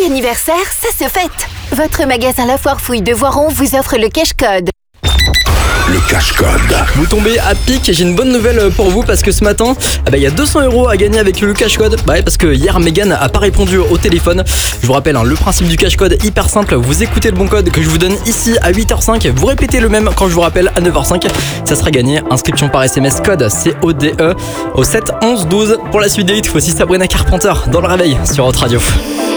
anniversaire, ça se fête. Votre magasin La Foire Fouille de Voiron vous offre le cash code. Le cash-code. Vous tombez à pic, j'ai une bonne nouvelle pour vous parce que ce matin, il y a 200 € à gagner avec le cash-code. Ouais, parce que hier, Mégane a pas répondu au téléphone. Je vous rappelle, le principe du cash-code hyper simple. Vous écoutez le bon code que je vous donne ici à 8h05. Vous répétez le même quand je vous rappelle à 9h05. Ça sera gagné. Inscription par SMS code CODE au 7 11 12. Pour la suite des hits, voici Sabrina Carpenter dans le réveil sur Hot Radio.